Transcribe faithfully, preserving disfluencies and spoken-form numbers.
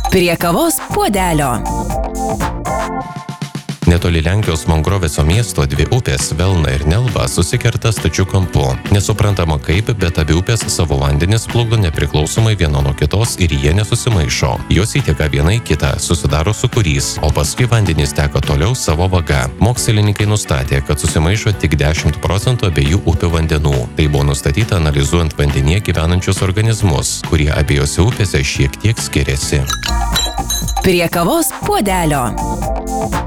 Prie kavos puodelio. Netoli Lenkijos Mongroveco miesto dvi upės Velna ir Nelva susikerta stačiu kampu. Nesuprantama kaip, bet abi upės savo vandenis plukdo nepriklausomai viena nuo kitos ir jie nesusimaišo. Jos įteka viena į kitą, susidaro sūkurys, o paskui vandenys teka toliau savo vaga. Mokslininkai nustatė, kad susimaišo tik dešimt procentų abiejų upių vandenų. Tai buvo nustatyta analizuojant vandenyje gyvenančius organizmus, kurie abiejose upėse šiek tiek skiriasi. Prie kavos puodelio.